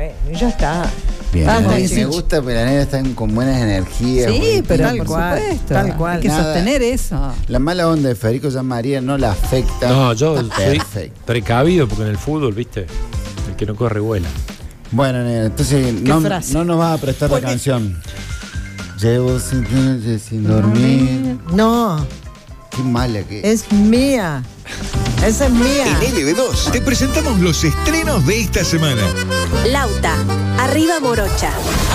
bueno, y ya está. Bien, Vamos, me 18. gusta porque la nena está con buenas energías. Sí, pero Tal por cual, supuesto. tal cual. Hay que Nada. sostener eso. La mala onda de Federico San María no la afecta. No, yo Está soy perfecto. precavido porque en el fútbol, viste, el que no corre vuela. Bueno, nena, entonces frase? no nos vas a prestar la canción. Llevo 5 noches sin dormir. No, Qué mala que es mía. Esa es mía. En LB2 te presentamos los estrenos de esta semana. Lauta, arriba Morocha.